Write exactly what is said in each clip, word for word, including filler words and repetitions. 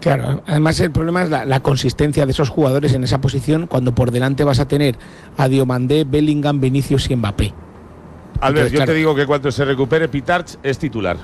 Claro, además el problema es la, la consistencia de esos jugadores en esa posición cuando por delante vas a tener a Diomandé, Bellingham, Vinicius y Mbappé. Albert, Entonces, yo claro, te digo que cuando se recupere Pitarch es titular.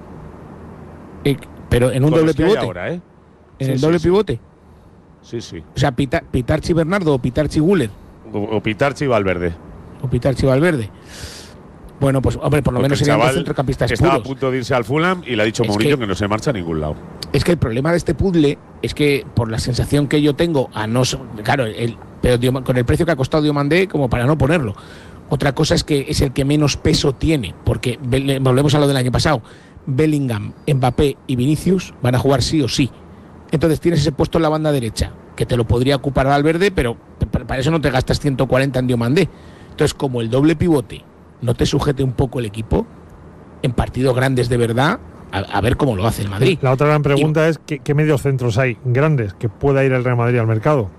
eh, pero en un Con doble los que hay pivote. ahora, ¿eh? En Sí, el sí, doble sí. pivote. Sí, sí. O sea, Pita, Pitarchi Bernardo o Pitarchi Guller. O, o Pitarch y Valverde. O Pitarchi Valverde. Bueno, pues hombre, por lo Porque menos el serían dos chaval centrocampistas estaba puros. a punto de irse al Fulham y le ha dicho Es Mourinho que- que no se marcha a ningún lado. Es que el problema de este puzzle es que, por la sensación que yo tengo, a no so- claro, el, pero Dioma- con el precio que ha costado Diomandé, como para no ponerlo. Otra cosa es que es el que menos peso tiene, porque Be- volvemos a lo del año pasado. Bellingham, Mbappé y Vinicius van a jugar sí o sí. Entonces tienes ese puesto en la banda derecha, que te lo podría ocupar Valverde, pero pa- para eso no te gastas ciento cuarenta en Diomandé. Entonces, como el doble pivote no te sujete un poco el equipo, en partidos grandes de verdad, a, a ver cómo lo hace el Madrid. La otra gran pregunta y, es ¿qué, qué mediocentros hay grandes que pueda ir el Real Madrid al mercado?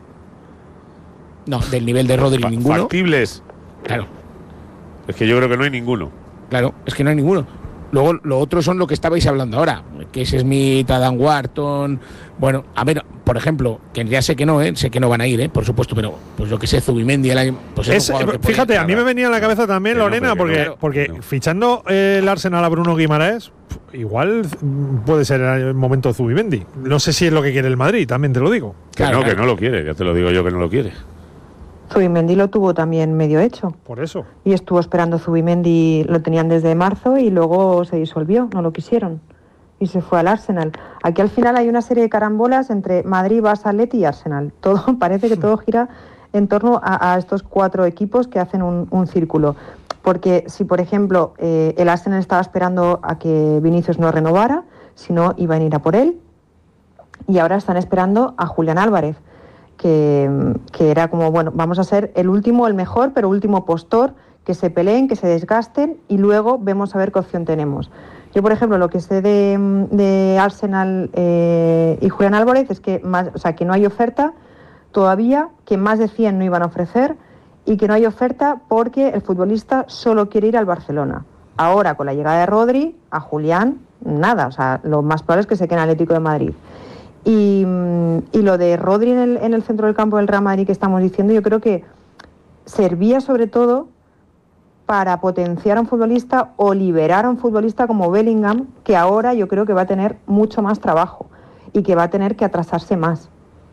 No, del nivel de Rodri Fa- ninguno. Factibles. Claro, Es que yo creo que no hay ninguno. claro, es que no hay ninguno. Luego, lo otro son lo que estabais hablando ahora, que es Smith, Adam Wharton. Bueno, a ver, por ejemplo, que ya sé que no, ¿eh? sé que no van a ir, ¿eh? por supuesto, pero pues lo que sé, Zubimendi el año. Pues es Es, un jugador que puede- fíjate, a mí me venía a la cabeza también, Que no, Lorena, pero que porque, no, claro, porque que no. fichando eh, el Arsenal a Bruno Guimaraes, pf, igual mm, puede ser el momento Zubimendi. No sé si es lo que quiere el Madrid, también te lo digo. Que Claro, no, claro. que no lo quiere. Ya te lo digo yo que no lo quiere. Zubimendi lo tuvo también medio hecho. Por eso. Y estuvo esperando Zubimendi, lo tenían desde marzo y luego se disolvió, no lo quisieron. Y se fue al Arsenal. Aquí al final hay una serie de carambolas entre Madrid, Barça, Atleti y Arsenal. Todo, parece que todo gira en torno a, a estos cuatro equipos que hacen un, un círculo. Porque si, por ejemplo, eh, el Arsenal estaba esperando a que Vinicius no renovara, si no, iban a ir a por él. Y ahora están esperando a Julián Álvarez, que, que era como, bueno, vamos a ser el último, el mejor, pero último postor, que se peleen, que se desgasten y luego vemos a ver qué opción tenemos. Yo, por ejemplo, lo que sé de, de Arsenal eh, y Julián Álvarez es que, más, o sea, que no hay oferta todavía, que más de cien no iban a ofrecer y que no hay oferta porque el futbolista solo quiere ir al Barcelona. Ahora, con la llegada de Rodri, a Julián, nada. O sea, lo más probable es que se quede en Atlético de Madrid. Y, y lo de Rodri en el, en el centro del campo del Real Madrid que estamos diciendo, yo creo que servía sobre todo para potenciar a un futbolista o liberar a un futbolista como Bellingham, que ahora yo creo que va a tener mucho más trabajo y que va a tener que atrasarse más.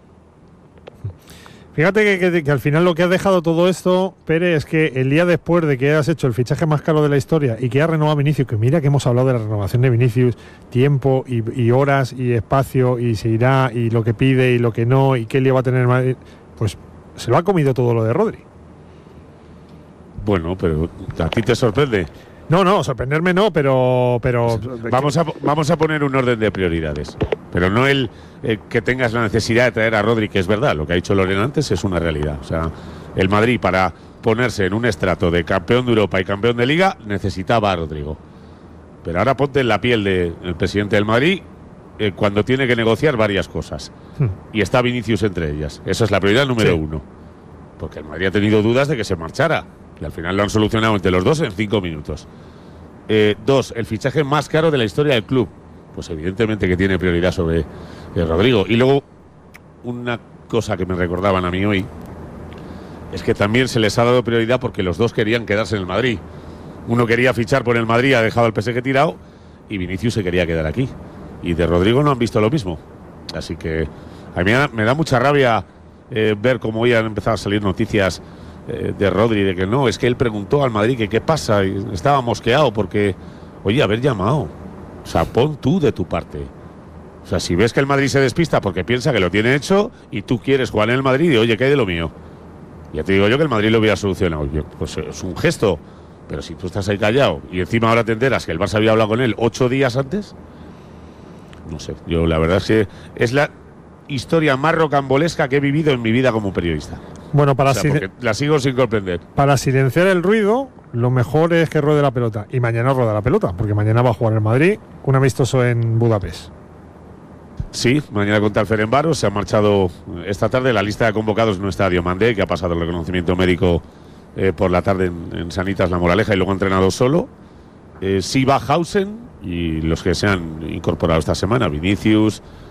Fíjate que, que, que al final lo que ha dejado todo esto, Pere, es que el día después de que has hecho el fichaje más caro de la historia y que has renovado a Vinicius, que mira que hemos hablado de la renovación de Vinicius, tiempo y, y horas y espacio y se irá y lo que pide y lo que no y qué le va a tener Madrid, pues se lo ha comido todo lo de Rodri. Bueno, pero ¿a ti te sorprende? No, no, sorprenderme no, pero... pero Vamos a, vamos a poner un orden de prioridades. Pero no el eh, que tengas la necesidad de traer a Rodri, que es verdad, lo que ha dicho Lorena antes es una realidad. O sea, el Madrid para ponerse en un estrato de campeón de Europa y campeón de Liga necesitaba a Rodrigo. Pero ahora ponte en la piel del presidente del Madrid eh, cuando tiene que negociar varias cosas. Hmm. Y está Vinicius entre ellas. Esa es la prioridad número Sí. uno. Porque el Madrid ha tenido dudas de que se marchara. Y al final lo han solucionado entre los dos en cinco minutos. Eh, dos, el fichaje más caro de la historia del club. Pues evidentemente que tiene prioridad sobre eh, Rodrigo. Y luego, una cosa que me recordaban a mí hoy, es que también se les ha dado prioridad porque los dos querían quedarse en el Madrid. Uno quería fichar por el Madrid, ha dejado el P S G tirado, y Vinicius se quería quedar aquí. Y de Rodrigo no han visto lo mismo. Así que a mí me da, me da mucha rabia eh, ver cómo hoy han empezado a salir noticias eh, de Rodri, de que no, es que él preguntó al Madrid que qué pasa, y estaba mosqueado porque, oye, haber llamado. O sea, pon tú de tu parte. O sea, si ves que el Madrid se despista porque piensa que lo tiene hecho y tú quieres jugar en el Madrid, y oye, ¿qué hay de lo mío? Ya te digo yo que el Madrid lo hubiera solucionado. Yo, pues es un gesto, pero si tú estás ahí callado y encima ahora te enteras que el Barça había hablado con él ocho días antes, no sé, yo la verdad es que es la historia más rocambolesca que he vivido en mi vida como periodista. Bueno, para, O sea, sil- porque la sigo sin comprender. para silenciar el ruido, lo mejor es que ruede la pelota. Y mañana rueda la pelota, porque mañana va a jugar el Madrid, un amistoso en Budapest. Sí, mañana contra el Ferencváros. Se ha marchado esta tarde. La lista de convocados no está Diomandé, que ha pasado el reconocimiento médico eh, por la tarde en, en Sanitas La Moraleja y luego ha entrenado solo. Eh, sí va Hausen y los que se han incorporado esta semana, Vinicius,